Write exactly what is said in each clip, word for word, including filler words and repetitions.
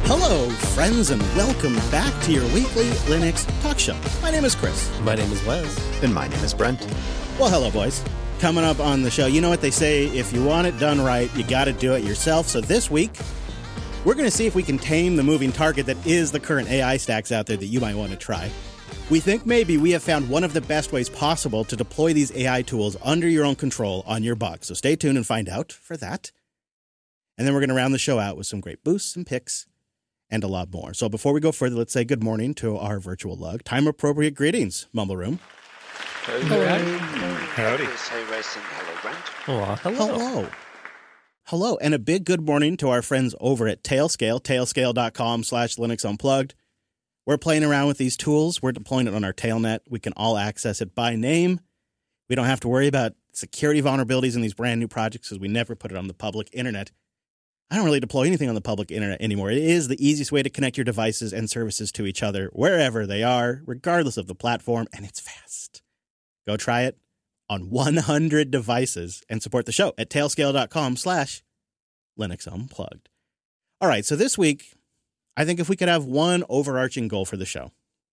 Hello, friends, and welcome back to your weekly Linux talk show. My name is Chris. My name is Wes. And my name is Brent. Well, hello, boys. Coming up on the show, you know what they say, if you want it done right, you got to do it yourself. So this week, we're going to see if we can tame the moving target that is the current A I stacks out there that you might want to try. We think maybe we have found one of the best ways possible to deploy these A I tools under your own control on your box. So stay tuned and find out for that. And then we're going to round the show out with some great boosts and picks and a lot more. So before we go further, let's say good morning to our virtual lug. Time-appropriate greetings, Mumble Room. Hello. Howdy. Hello, Brent. Oh, hello. Hello. Hello, and a big good morning to our friends over at Tailscale, tailscale.com slash Linux Unplugged. We're playing around with these tools. We're deploying it on our Tailnet. We can all access it by name. We don't have to worry about security vulnerabilities in these brand new projects because we never put it on the public internet. I don't really deploy anything on the public internet anymore. It is the easiest way to connect your devices and services to each other wherever they are, regardless of the platform, and it's fast. Go try it on one hundred devices and support the show at tailscale.com slash Linux Unplugged. All right, so this week, I think if we could have one overarching goal for the show,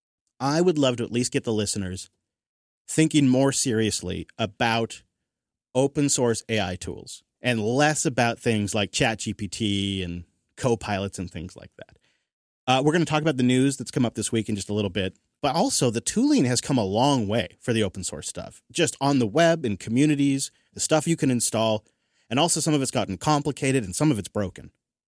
I would love to at least get the listeners thinking more seriously about open source A I tools and less about things like ChatGPT and Copilots and things like that. Uh, we're going to talk about the news that's come up this week in just a little bit, but also the tooling has come a long way for the open source stuff, just on the web, in communities, the stuff you can install, and also some of it's gotten complicated and some of it's broken.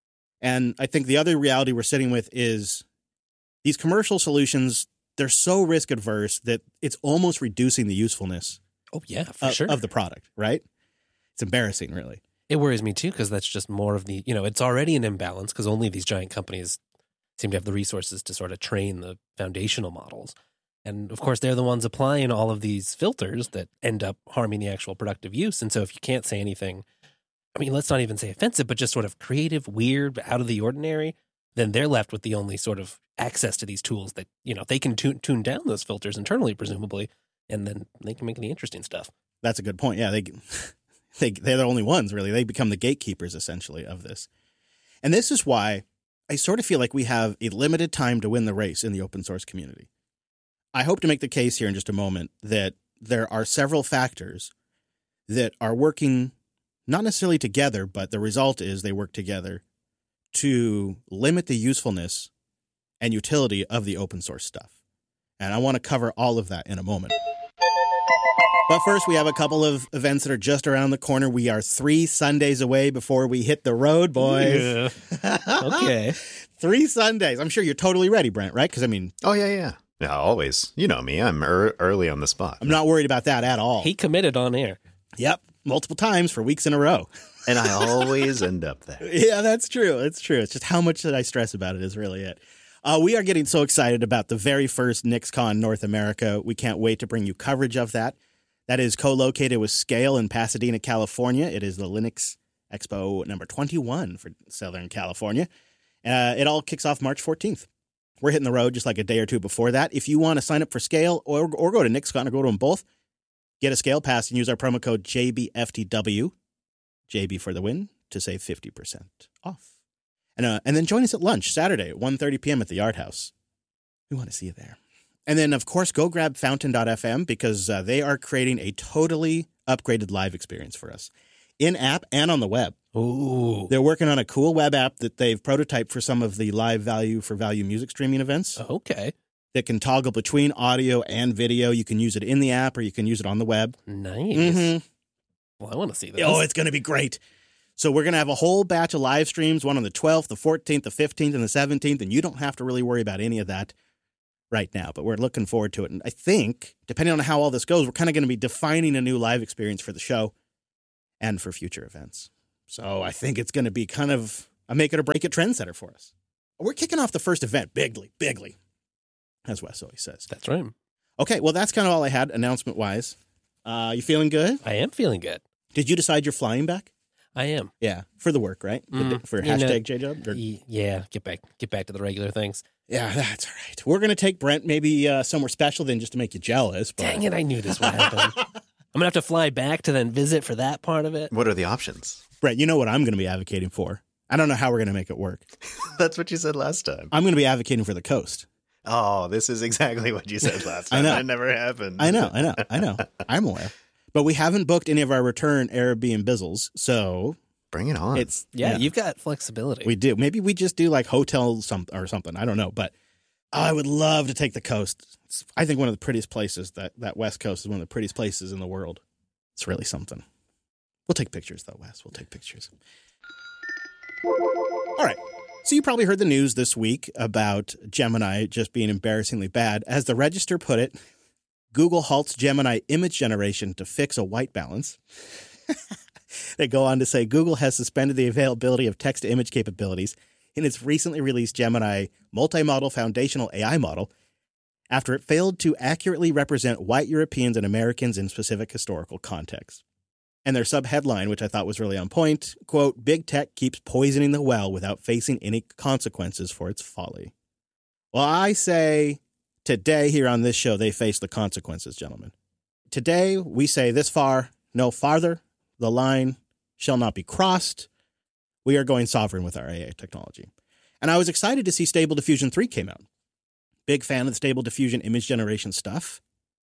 And I think the other reality we're sitting with is these commercial solutions, they're so risk adverse that it's almost reducing the usefulness Oh, yeah, for of, sure. of the product, right? It's embarrassing, really. It worries me, too, because that's just more of the, you know, it's already an imbalance because only these giant companies seem to have the resources to sort of train the foundational models. And, of course, they're the ones applying all of these filters that end up harming the actual productive use. And so if you can't say anything, I mean, let's not even say offensive, but just sort of creative, weird, out of the ordinary, then they're left with the only sort of access to these tools that, you know, they can tune, tune down those filters internally, presumably, and then they can make the interesting stuff. That's a good point. Yeah, they, they, they're the only ones, really. They become the gatekeepers, essentially, of this. And this is why I sort of feel like we have a limited time to win the race in the open source community. I hope to make the case here in just a moment that there are several factors that are working not necessarily together, but the result is they work together to limit the usefulness and utility of the open source stuff. And I want to cover all of that in a moment. But first, we have a couple of events that are just around the corner. We are three Sundays away before we hit the road, boys. Yeah. Okay. Three Sundays. I'm sure you're totally ready, Brent, right? Because, I mean... Oh, yeah, yeah. Yeah, always. You know me. I'm er- early on the spot. I'm not worried about that at all. He committed on air. Yep. Multiple times for weeks in a row. And I always end up there. Yeah, that's true. It's true. It's just how much that I stress about it is really it. Uh, we are getting so excited about the very first NixCon North America. We can't wait to bring you coverage of that. That is co-located with Scale in Pasadena, California. It is the Linux Expo number twenty-one for Southern California. Uh, it all kicks off March fourteenth. We're hitting the road just like a day or two before that. If you want to sign up for Scale or, or go to NixCon or go to them both, get a Scale Pass and use our promo code J B F T W, J B for the win, to save fifty percent off. And uh, and then join us at lunch Saturday at one thirty p.m. at the Art House. We want to see you there. And then, of course, go grab fountain dot f m because uh, they are creating a totally upgraded live experience for us in-app and on the web. Ooh. They're working on a cool web app that they've prototyped for some of the live value for value music streaming events. Okay. That can toggle between audio and video. You can use it in the app or you can use it on the web. Nice. Mm-hmm. Well, I want to see this. Oh, it's going to be great. So we're going to have a whole batch of live streams, one on the twelfth, the fourteenth, the fifteenth, and the seventeenth, and you don't have to really worry about any of that right now, but we're looking forward to it. And I think, depending on how all this goes, we're kind of going to be defining a new live experience for the show and for future events. So I think it's going to be kind of a make it or break it trendsetter for us. We're kicking off the first event bigly, bigly, as Wes always says. That's right. Okay, well, that's kind of all I had announcement-wise. Uh, you feeling good? I am feeling good. Did you decide you're flying back? I am. Yeah, for the work, right? Mm, for you hashtag know, J-Job? Or... Yeah, get back get back to the regular things. Yeah, that's all right. We're going to take Brent maybe uh, somewhere special then just to make you jealous. But... Dang it, I knew this would happen. I'm going to have to fly back to then visit for that part of it. What are the options? Brent, you know what I'm going to be advocating for? I don't know how we're going to make it work. That's what you said last time. I'm going to be advocating for the coast. Oh, this is exactly what you said last time. I know. It never happened. I know, I know, I know. I'm aware. But we haven't booked any of our return Airbnbs, so Bring it on. it's Yeah, yeah, you've got flexibility. we do. Maybe we just do like hotel some or something. I don't know, but I would love to take the coast. It's, I think one of the prettiest places that that West Coast is one of the prettiest places in the world. It's really something. We'll take pictures though, Wes. We'll take pictures. All right. So you probably heard the news this week about Gemini just being embarrassingly bad. As the Register put it, Google halts Gemini image generation to fix a white balance. They go on to say Google has suspended the availability of text-to-image capabilities in its recently released Gemini multimodal foundational A I model after it failed to accurately represent white Europeans and Americans in specific historical contexts. And their subheadline, which I thought was really on point, quote, "Big Tech keeps poisoning the well without facing any consequences for its folly." Well, I say today here on this show, they face the consequences, gentlemen. Today, we say this far, no farther. The line shall not be crossed. We are going sovereign with our A I technology. And I was excited to see Stable Diffusion three came out. Big fan of the Stable Diffusion image generation stuff.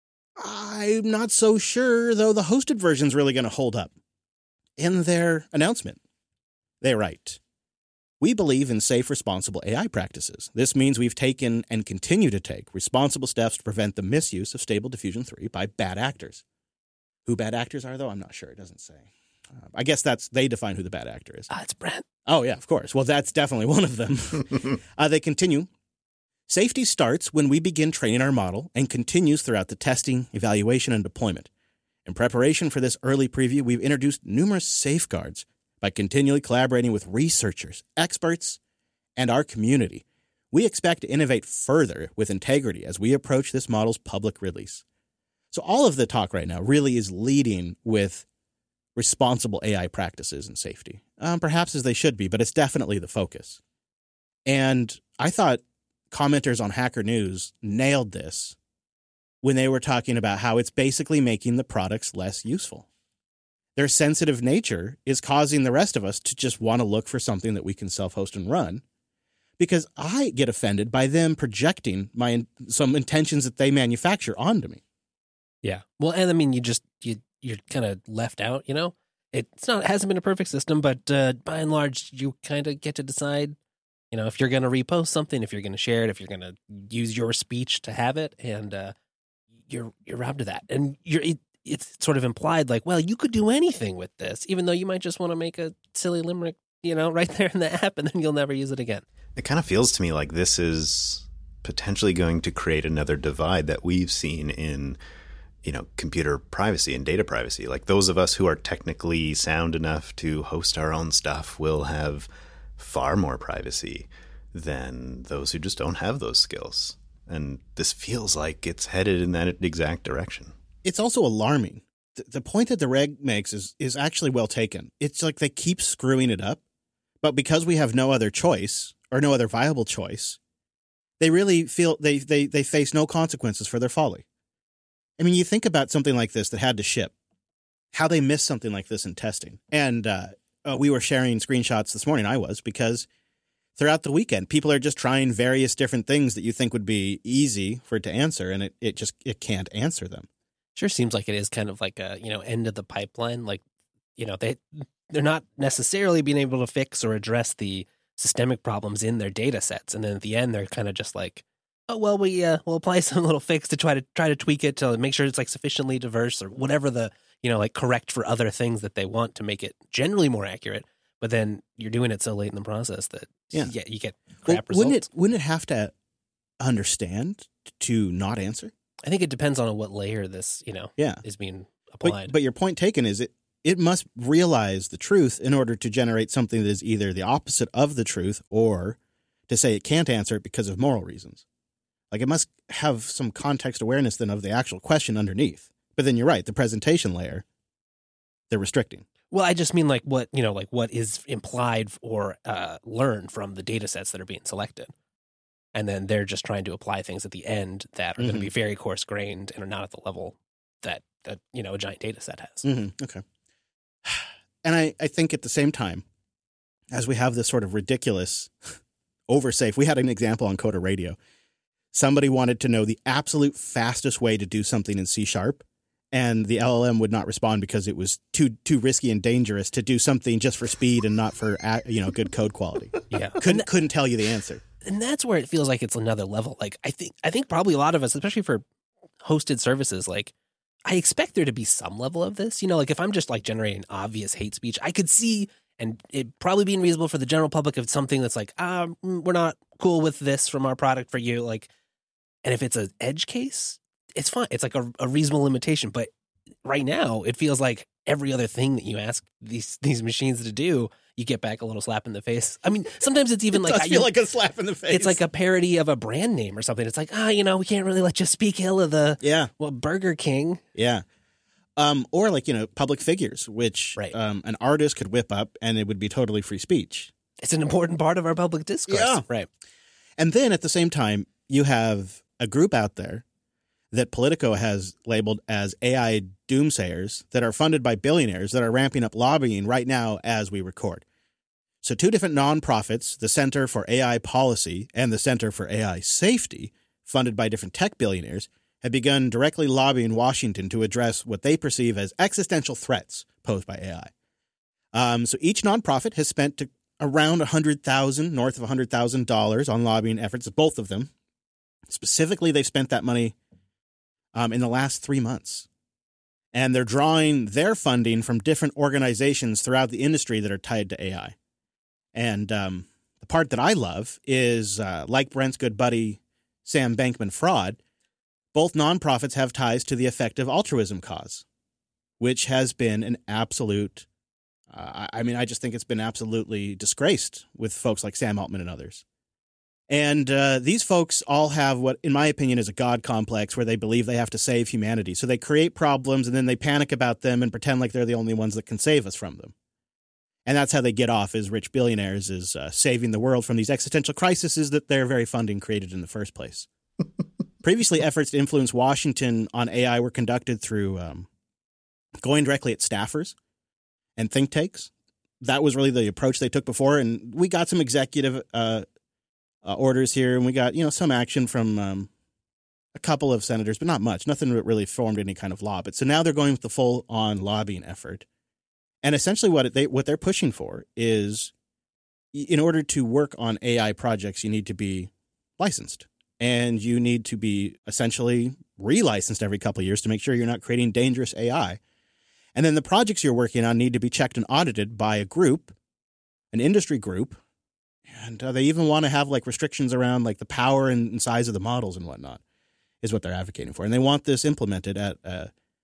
I'm not so sure, though, the hosted version's really going to hold up. In their announcement, they write, "We believe in safe, responsible A I practices. This means we've taken and continue to take responsible steps to prevent the misuse of Stable Diffusion three by bad actors." Who bad actors are, though? I'm not sure. It doesn't say. Uh, I guess that's they define who the bad actor is. Ah, it's Brent. Oh, yeah, of course. Well, that's definitely one of them. uh, they continue. "Safety starts when we begin training our model and continues throughout the testing, evaluation, and deployment. In preparation for this early preview, we've introduced numerous safeguards by continually collaborating with researchers, experts, and our community. We expect to innovate further with integrity as we approach this model's public release." So all of the talk right now really is leading with responsible A I practices and safety. Um, perhaps as they should be, but it's definitely the focus. And I thought commenters on Hacker News nailed this when they were talking about how it's basically making the products less useful. Their sensitive nature is causing the rest of us to just want to look for something that we can self-host and run, because I get offended by them projecting my some intentions that they manufacture onto me. Yeah. Well, and I mean, you just, you, you're kind of left out, you know? It's not, it hasn't been a perfect system, but uh, by and large, you kind of get to decide, you know, if you're going to repost something, if you're going to share it, if you're going to use your speech to have it, and uh, you're you're robbed of that. And you're it, it's sort of implied like, well, you could do anything with this, even though you might just want to make a silly limerick, you know, right there in the app, and then you'll never use it again. It kind of feels to me like this is potentially going to create another divide that we've seen in, you know, computer privacy and data privacy. Like those of us who are technically sound enough to host our own stuff will have far more privacy than those who just don't have those skills. And this feels like it's headed in that exact direction. It's also alarming. The, the point that the reg makes is is actually well taken. It's like they keep screwing it up, but because we have no other choice or no other viable choice, they really feel they they they face no consequences for their folly. I mean, you think about something like this that had to ship, how they missed something like this in testing. And uh, uh, we were sharing screenshots this morning, I was, because throughout the weekend, people are just trying various different things that you think would be easy for it to answer, and it, it just it can't answer them. Sure seems like it is kind of like a, you know, end of the pipeline. Like, you know, they, they're not necessarily being able to fix or address the systemic problems in their data sets. And then at the end, they're kind of just like, oh, well, we, uh, we'll apply some little fix to try to try to tweak it to make sure it's like sufficiently diverse or whatever the, you know, like correct for other things that they want to make it generally more accurate. But then you're doing it so late in the process that Yeah. yeah, you get Well, crap results. wouldn't it wouldn't it have to understand to not answer? I think it depends on what layer this, you know, Yeah. is being But, applied. but your point taken is it it must realize the truth in order to generate something that is either the opposite of the truth or to say it can't answer it because of moral reasons. Like it must have some context awareness then of the actual question underneath. But then you're right, the presentation layer, they're restricting. Well, I just mean like what, you know, like what is implied or uh, learned from the data sets that are being selected. And then they're just trying to apply things at the end that are Mhm. going to be very coarse grained and are not at the level that, that you know, a giant data set has. Mm-hmm. Okay. And I, I think at the same time, as we have this sort of ridiculous oversafe. We had an example on Coda Radio. Somebody wanted to know the absolute fastest way to do something in C Sharp, and the L L M would not respond because it was too too risky and dangerous to do something just for speed and not for, you know, good code quality. Yeah. Couldn't couldn't tell you the answer. And that's where it feels like it's another level. Like I think I think probably a lot of us, especially for hosted services, like I expect there to be some level of this. You know, like if I'm just like generating obvious hate speech, I could see, and it probably being reasonable for the general public, if it's something that's like, ah, we're not cool with this from our product for you. Like, and if it's an edge case, it's fine. It's like a, a reasonable limitation. But right now, it feels like every other thing that you ask these these machines to do, you get back a little slap in the face. I mean, sometimes it's even It like does I- feel like a slap in the face. it's like a parody of a brand name or something. It's like, ah, you know, we can't really let you speak ill of the yeah, well Burger King. yeah. Um, or like, you know, public figures, which Right. um, an artist could whip up and it would be totally free speech. It's an important part of our public discourse. Yeah. Right. And then at the same time, you have a group out there that Politico has labeled as A I doomsayers that are funded by billionaires that are ramping up lobbying right now as we record. So two different nonprofits, the Center for A I Policy and the Center for A I Safety, funded by different tech billionaires, have begun directly lobbying Washington to address what they perceive as existential threats posed by A I. Um, so each nonprofit has spent to around one hundred thousand dollars, north of one hundred thousand dollars on lobbying efforts, both of them. Specifically, they've spent that money um, in the last three months. And they're drawing their funding from different organizations throughout the industry that are tied to A I. And um, the part that I love is, uh, like Brent's good buddy, Sam Bankman-Fried, both nonprofits have ties to the effective altruism cause, which has been an absolute, uh, I mean, I just think it's been absolutely disgraced with folks like Sam Altman and others. And uh, these folks all have what, in my opinion, is a God complex where they believe they have to save humanity. So they create problems and then they panic about them and pretend like they're the only ones that can save us from them. And that's how they get off as rich billionaires, is uh, saving the world from these existential crises that their very funding created in the first place. Previously, efforts to influence Washington on A I were conducted through um, going directly at staffers and think tanks. That was really the approach they took before. And we got some executive uh, uh, orders here, and we got, you know, some action from um, a couple of senators, but not much. Nothing that really formed any kind of law. But so now they're going with the full-on lobbying effort. And essentially what they what they're pushing for is, in order to work on A I projects, you need to be licensed. And you need to be essentially relicensed every couple of years to make sure you're not creating dangerous A I. And then the projects you're working on need to be checked and audited by a group, an industry group. And uh, they even want to have like restrictions around like the power and, and size of the models and whatnot, is what they're advocating for. And they want this implemented at uh,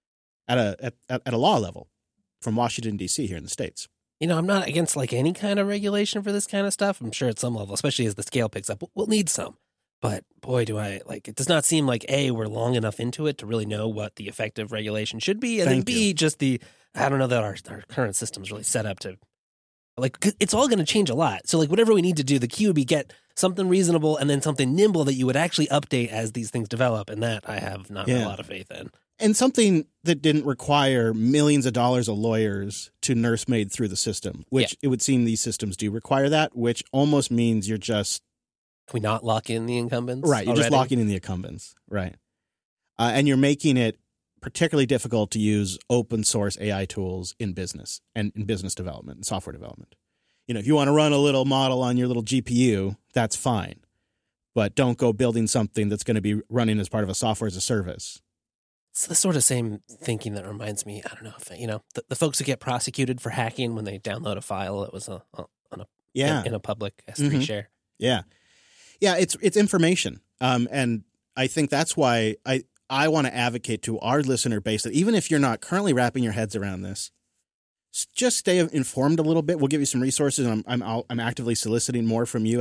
at a at, at a law level from Washington, D C here in the States. You know, I'm not against like any kind of regulation for this kind of stuff. I'm sure at some level, especially as the scale picks up, we'll need some. But boy, do I like it does not seem like A, we're long enough into it to really know what the effective regulation should be. And Thank then B, you. just the, I don't know that our, our current system's really set up to, like, 'cause it's all going to change a lot. So like whatever we need to do, the key would be get something reasonable and then something nimble that you would actually update as these things develop. And that I have not Yeah. a lot of faith in. And something that didn't require millions of dollars of lawyers to nursemaid through the system, which Yeah. it would seem these systems do require that, which almost means you're just, Can we not lock in the incumbents? right, you're just already? locking in the incumbents, right? Uh, and you're making it particularly difficult to use open source A I tools in business and in business development and software development. You know, if you want to run a little model on your little G P U, that's fine. But don't go building something that's going to be running as part of a software as a service. It's the sort of same thinking that reminds me, I don't know, if, you know, the, the folks who get prosecuted for hacking when they download a file that was a, a, on a, Yeah. in, in a public S three Mhm. share. Yeah. Yeah, it's it's information. Um, and I think that's why I, I want to advocate to our listener base that even if you're not currently wrapping your heads around this, s- just stay informed a little bit. We'll give you some resources, and I'm I'm, I'll, I'm actively soliciting more from you